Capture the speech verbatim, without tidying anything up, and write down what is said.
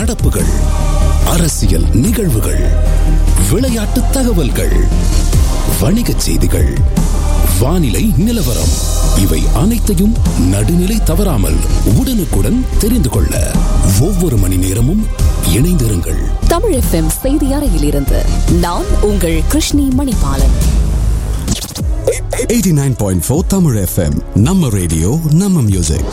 நடப்புகள், அரசியல் நிகழ்வுகள், விளையாட்டு தகவல்கள், வணிகச் செய்திகள், வானிலை நிலவரம், இவை அனைத்தையும் நடுநிலை தவறாமல் உடனுக்குடன் தெரிந்து கொள்ள ஒவ்வொரு மணி நேரமும் இணைந்திருங்கள். தமிழ் எஃப்எம் செய்தி அறையிலிருந்து நான் உங்கள் கிருஷ்ணி மணிபாலன். எண்பத்தி ஒன்பது புள்ளி நான்கு தமிழ் எஃப்எம், நம்ம ரேடியோ நம்ம மியூசிக்.